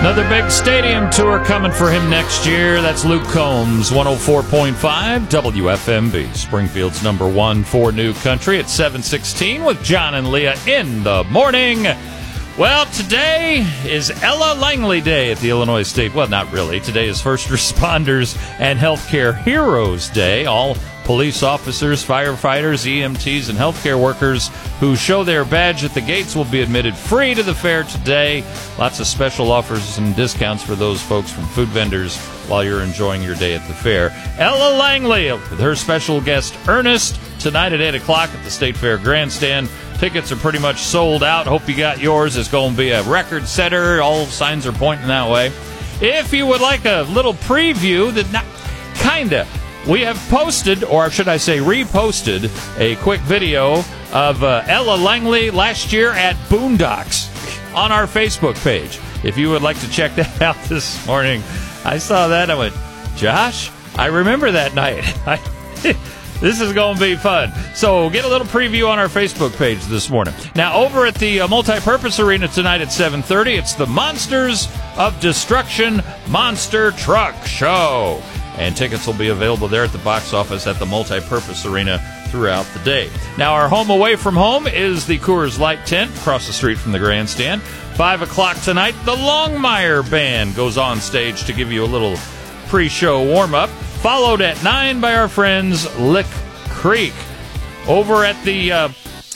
Another big stadium tour coming for him next year. That's Luke Combs, 104.5 WFMB, Springfield's number one for New Country at 7:16 with John and Leah in the morning. Well, today is Ella Langley Day at the Illinois State. Well, not really. Today is First Responders and Healthcare Heroes Day. All police officers, firefighters, EMTs, and healthcare workers who show their badge at the gates will be admitted free to the fair today. Lots of special offers and discounts for those folks from food vendors while you're enjoying your day at the fair. Ella Langley with her special guest Ernest tonight at 8 o'clock at the State Fair Grandstand. Tickets are pretty much sold out. Hope you got yours. It's going to be a record setter. All signs are pointing that way. If you would like a little preview, we have posted, or should I say reposted, a quick video of Ella Langley last year at Boondocks on our Facebook page. If you would like to check that out this morning, I saw that. I went, Josh, I remember that night. This is going to be fun. So get a little preview on our Facebook page this morning. Now, over at the Multipurpose Arena tonight at 7:30, it's the Monsters of Destruction Monster Truck Show. And tickets will be available there at the box office at the Multipurpose Arena throughout the day. Now, our home away from home is the Coors Light tent across the street from the grandstand. 5 o'clock tonight, the Longmire Band goes on stage to give you a little pre-show warm-up, followed at 9 by our friends Lick Creek. Over at the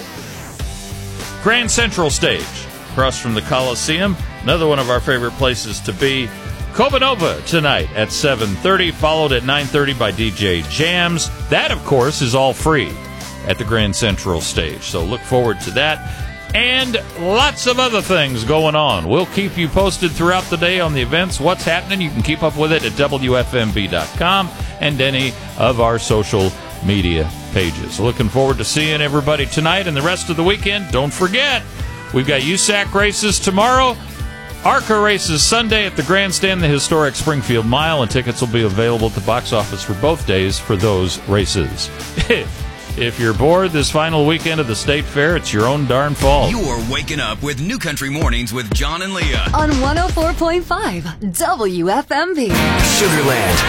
Grand Central stage, across from the Coliseum, another one of our favorite places to be, Cobanova tonight at 7:30, followed at 9:30 by DJ Jams. That, of course, is all free at the Grand Central stage, so look forward to that. And lots of other things going on. We'll keep you posted throughout the day on the events, what's happening. You can keep up with it at WFMB.com and any of our social media pages. Looking forward to seeing everybody tonight and the rest of the weekend. Don't forget, we've got USAC races tomorrow, ARCA races Sunday at the grandstand, the historic Springfield Mile, and tickets will be available at the box office for both days for those races. If you're bored this final weekend of the State Fair, it's your own darn fault. You are waking up with New Country Mornings with John and Leah on 104.5 WFMB. Sugarland.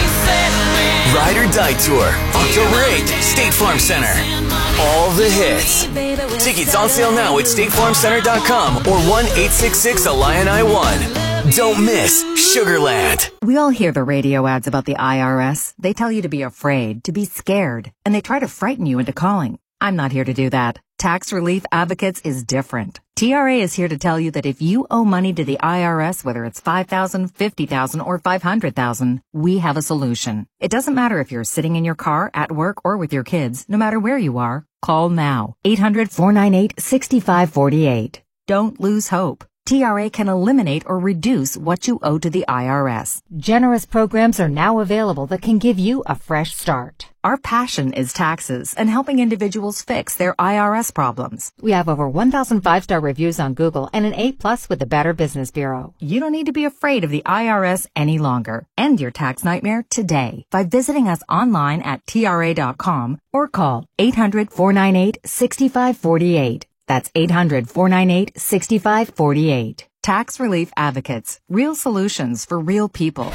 Ride or Die Tour. October 8th, State Farm Center. All the hits. Tickets on sale now at StateFarmCenter.com or 1-866-ILION-I-1. Don't miss Sugarland. We all hear the radio ads about the IRS. They tell you to be afraid, to be scared, and they try to frighten you into calling. I'm not here to do that. Tax Relief Advocates is different. TRA is here to tell you that if you owe money to the IRS, whether it's $5,000, $50,000, or $500,000, we have a solution. It doesn't matter if you're sitting in your car, at work, or with your kids. No matter where you are, call now. 800-498-6548. Don't lose hope. TRA can eliminate or reduce what you owe to the IRS. Generous programs are now available that can give you a fresh start. Our passion is taxes and helping individuals fix their IRS problems. We have over 1,000 5-star reviews on Google and an A+ with the Better Business Bureau. You don't need to be afraid of the IRS any longer. End your tax nightmare today by visiting us online at TRA.com or call 800-498-6548. That's 800-498-6548. Tax Relief Advocates. Real solutions for real people.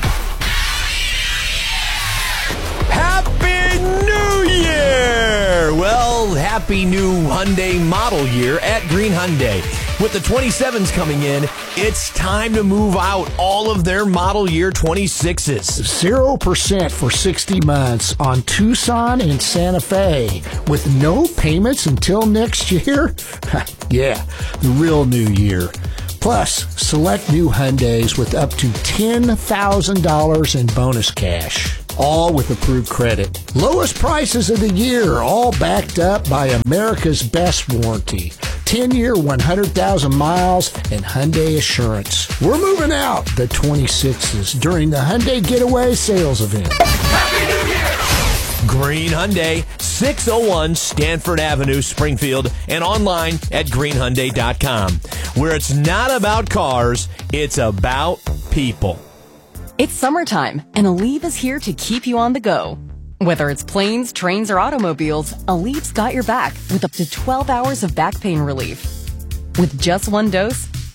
Happy New Year! Well, happy new Hyundai model year at Green Hyundai. With the 27s coming in, it's time to move out all of their model year 26s. 0% for 60 months on Tucson and Santa Fe with no payments until next year? Yeah, the real new year. Plus, select new Hyundais with up to $10,000 in bonus cash. All with approved credit. Lowest prices of the year, all backed up by America's best warranty. 10-year, 100,000 miles, and Hyundai Assurance. We're moving out the 26s during the Hyundai Getaway Sales Event. Happy New Year! Green Hyundai, 601 Stanford Avenue, Springfield, and online at greenhyundai.com, where it's not about cars, it's about people. It's summertime, and Aleve is here to keep you on the go. Whether it's planes, trains, or automobiles, Aleve's got your back with up to 12 hours of back pain relief. With just one dose,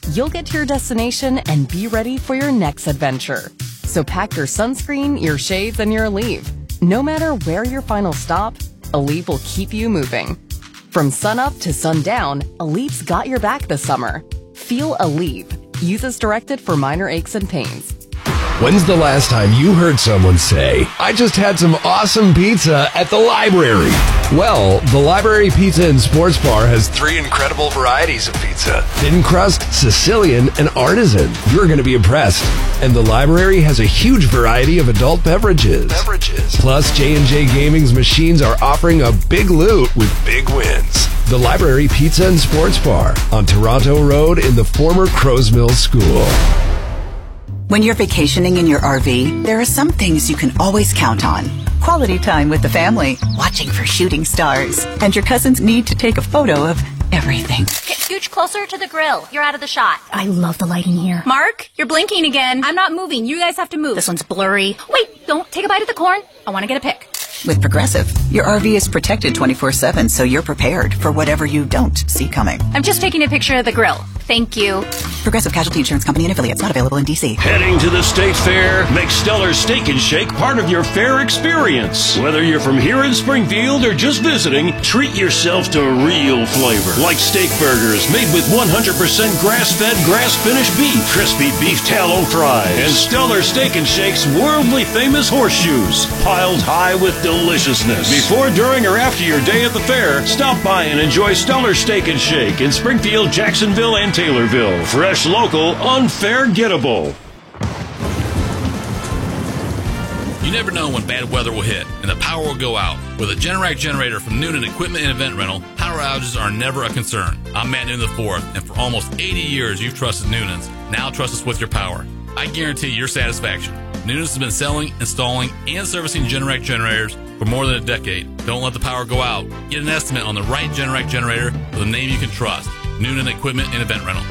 you'll get to your destination and be ready for your next adventure. So pack your sunscreen, your shades, and your Aleve. No matter where your final stop, Aleve will keep you moving. From sunup to sundown, Aleve's got your back this summer. Feel Aleve. Use as directed for minor aches and pains. When's the last time you heard someone say, I just had some awesome pizza at the library? Well, the Library Pizza and Sports Bar has 3 incredible varieties of pizza. Thin crust, Sicilian, and artisan. You're going to be impressed. And the library has a huge variety of adult beverages. Plus, J&J Gaming's machines are offering a big loot with big wins. The Library Pizza and Sports Bar on Toronto Road in the former Crows Mill School. When you're vacationing in your RV, there are some things you can always count on. Quality time with the family, watching for shooting stars, and your cousins need to take a photo of everything. Scooch closer to the grill. You're out of the shot. I love the lighting here. Mark, you're blinking again. I'm not moving. You guys have to move. This one's blurry. Wait, don't take a bite of the corn. I want to get a pic. With Progressive, your RV is protected 24/7, so you're prepared for whatever you don't see coming. I'm just taking a picture of the grill. Thank you. Progressive Casualty Insurance Company and affiliates, not available in D.C. Heading to the State Fair? Make Stellar Steak and Shake part of your fair experience. Whether you're from here in Springfield or just visiting, treat yourself to real flavor. Like steak burgers made with 100% grass-fed, grass-finished beef, crispy beef tallow fries, and Stellar Steak and Shake's worldly famous horseshoes, piled high with deliciousness. Before, during, or after your day at the fair, stop by and enjoy Stellar Steak and Shake in Springfield, Jacksonville, and Taylorville. Fresh, local, unforgettable. You never know when bad weather will hit and the power will go out. With a Generac generator from Noonan Equipment and Event Rental, power outages are never a concern. I'm Matt Noonan IV, and for almost 80 years you've trusted Noonan's. Now trust us with your power. I guarantee your satisfaction. Noonan's has been selling, installing, and servicing Generac generators for more than a decade. Don't let the power go out. Get an estimate on the right Generac generator with a name you can trust. Noonan Equipment and Event Rental.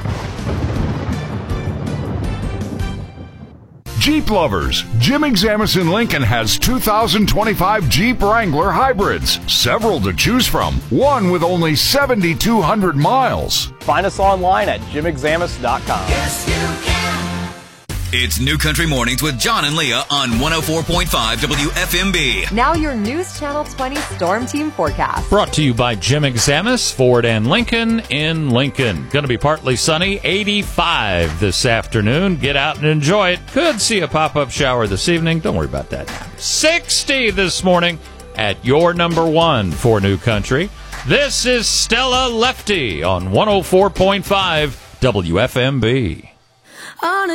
Jeep lovers, Jim Examison Lincoln has 2025 Jeep Wrangler hybrids. Several to choose from. One with only 7,200 miles. Find us online at jimexamus.com. Yes, you can. It's New Country Mornings with John and Leah on 104.5 WFMB. Now your News Channel 20 Storm Team forecast. Brought to you by Jim Examus, Ford and Lincoln in Lincoln. Going to be partly sunny, 85 this afternoon. Get out and enjoy it. Could see a pop-up shower this evening. Don't worry about that now. 60 this morning at your number one for New Country. This is Stella Lefty on 104.5 WFMB.